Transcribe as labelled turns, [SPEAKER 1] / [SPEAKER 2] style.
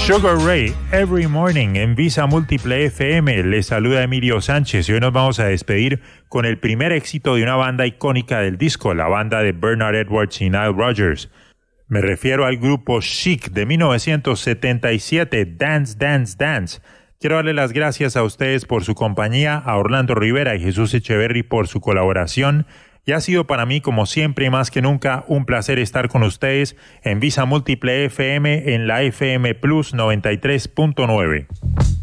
[SPEAKER 1] Sugar Ray, Every Morning en Visa Múltiple FM. Les saluda Emilio Sánchez y hoy nos vamos a despedir con el primer éxito de una banda icónica del disco, la banda de Bernard Edwards y Nile Rodgers. Me refiero al grupo Chic de 1977, Dance, Dance, Dance. Quiero darle las gracias a ustedes por su compañía, a Orlando Rivera y Jesús Echeverry por su colaboración. Y ha sido para mí, como siempre y más que nunca, un placer estar con ustedes en Visa Múltiple FM en la FM Plus 93.9.